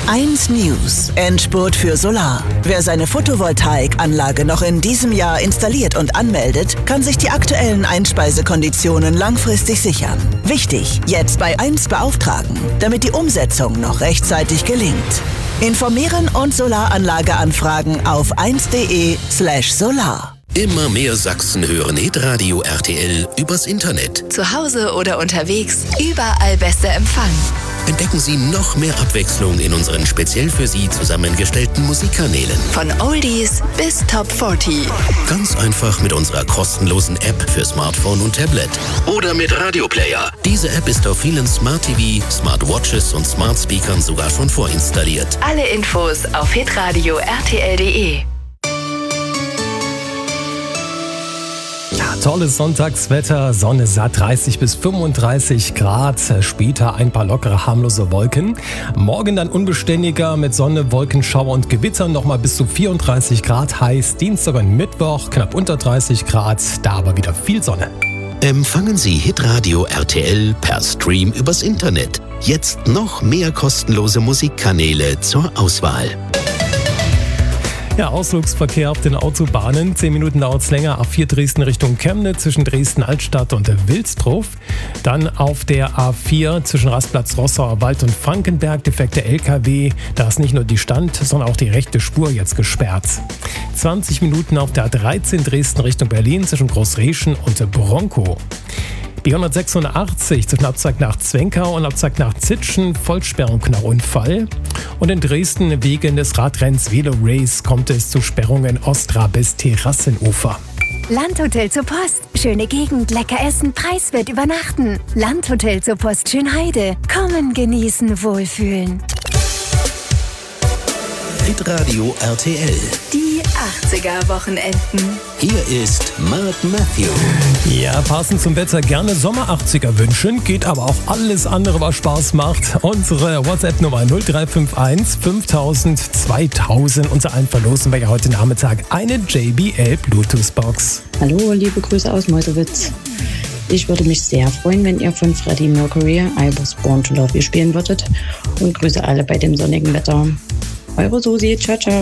1 News. Endspurt für Solar. Wer seine Photovoltaikanlage noch in diesem Jahr installiert und anmeldet, kann sich die aktuellen Einspeisekonditionen langfristig sichern. Wichtig, jetzt bei 1 beauftragen, damit die Umsetzung noch rechtzeitig gelingt. Informieren und Solaranlage anfragen auf 1.de/solar. Immer mehr Sachsen hören Hitradio RTL übers Internet. Zu Hause oder unterwegs, überall bester Empfang. Entdecken Sie noch mehr Abwechslung in unseren speziell für Sie zusammengestellten Musikkanälen. Von Oldies bis Top 40. Ganz einfach mit unserer kostenlosen App für Smartphone und Tablet. Oder mit Radioplayer. Diese App ist auf vielen Smart TV, Smartwatches und Smart Speakern sogar schon vorinstalliert. Alle Infos auf hitradio rtl.de. Tolles Sonntagswetter, Sonne satt 30 bis 35 Grad, später ein paar lockere, harmlose Wolken. Morgen dann unbeständiger mit Sonne, Wolkenschauer und Gewittern, nochmal bis zu 34 Grad heiß. Dienstag und Mittwoch knapp unter 30 Grad, da aber wieder viel Sonne. Empfangen Sie Hitradio RTL per Stream übers Internet. Jetzt noch mehr kostenlose Musikkanäle zur Auswahl. Ja, Ausflugsverkehr auf den Autobahnen. 10 Minuten dauert es länger. A4 Dresden Richtung Chemnitz zwischen Dresden-Altstadt und Wilsdruff. Dann auf der A4 zwischen Rastplatz Rossauer Wald und Frankenberg. Defekte LKW. Da ist nicht nur die Stand, sondern auch die rechte Spur jetzt gesperrt. 20 Minuten auf der A13 Dresden Richtung Berlin zwischen Großreschen und Bronkow. B186 zwischen Abzweig nach Zwenkau und Abzweig nach Zitschen, Vollsperrung nach Unfall. Und in Dresden wegen des Radrenns Velo Race kommt es zu Sperrungen Ostra bis Terrassenufer. Landhotel zur Post. Schöne Gegend, lecker essen, preiswert übernachten. Landhotel zur Post Schönheide. Kommen, genießen, wohlfühlen. Hitradio RTL. Die 80er-Wochenenden. Hier ist Mark Matthew. Ja, passend zum Wetter gerne Sommer 80er wünschen, geht aber auch alles andere, was Spaß macht. Unsere WhatsApp-Nummer 0351 5000 2000. Unter allen verlosen wir ja heute Nachmittag eine JBL Bluetooth-Box. Hallo, liebe Grüße aus Meuselwitz. Ich würde mich sehr freuen, wenn ihr von Freddie Mercury I Was Born to Love You spielen würdet. Und grüße alle bei dem sonnigen Wetter. Eure Susi, ciao, ciao.